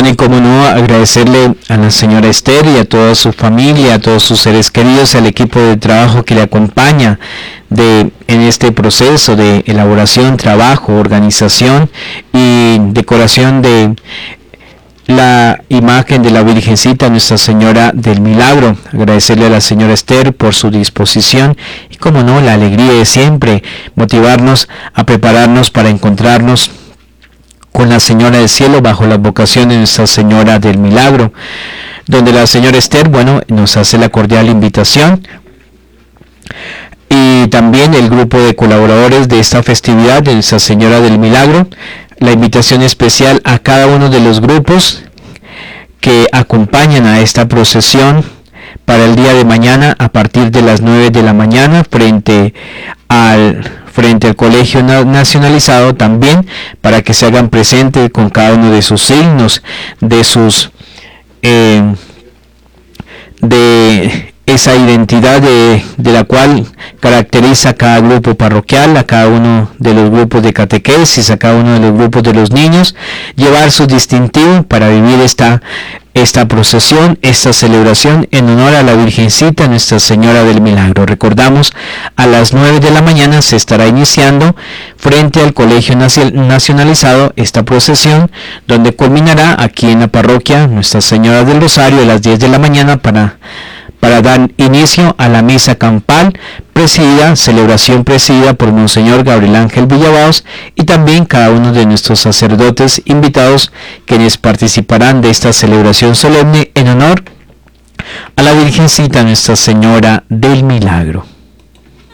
y como no, agradecerle a la señora Esther y a toda su familia, a todos sus seres queridos, al equipo de trabajo que le acompaña en este proceso de elaboración, trabajo, organización y decoración de la imagen de la Virgencita Nuestra Señora del Milagro. Agradecerle a la señora Esther por su disposición y como no, la alegría de siempre, motivarnos a prepararnos para encontrarnos con la Señora del Cielo bajo la advocación de Nuestra Señora del Milagro, donde la señora Esther, nos hace la cordial invitación, y también el grupo de colaboradores de esta festividad de Nuestra Señora del Milagro, la invitación especial a cada uno de los grupos que acompañan a esta procesión para el día de mañana a partir de las 9 de la mañana frente al Colegio Nacionalizado, también para que se hagan presentes con cada uno de sus signos, de esa identidad de la cual caracteriza a cada grupo parroquial, a cada uno de los grupos de catequesis, a cada uno de los grupos de los niños, llevar su distintivo para vivir esta procesión, esta celebración en honor a la Virgencita Nuestra Señora del Milagro. Recordamos, a las 9 de la mañana se estará iniciando frente al Colegio Nacionalizado esta procesión, donde culminará aquí en la parroquia Nuestra Señora del Rosario a las 10 de la mañana para dar inicio a la misa campal celebración presidida por Monseñor Gabriel Ángel Villavaos y también cada uno de nuestros sacerdotes invitados, quienes participarán de esta celebración solemne en honor a la Virgencita Nuestra Señora del Milagro.